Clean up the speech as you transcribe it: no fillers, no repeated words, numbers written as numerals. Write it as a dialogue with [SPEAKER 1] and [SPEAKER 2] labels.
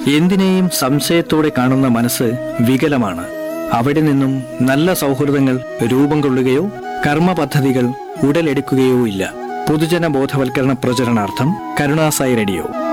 [SPEAKER 1] എന്തിനേയും സംശയത്തോടെ കാണുന്ന മനസ്സ് വികലമാണ്. അവിടെ നിന്നും നല്ല സൗഹൃദങ്ങൾ രൂപം കൊള്ളുകയോ കർമ്മ പദ്ധതികൾ ഉടലെടുക്കുകയോ ഇല്ല. പൊതുജന ബോധവൽക്കരണ പ്രചരണാർത്ഥം കരുണാസായി റേഡിയോ.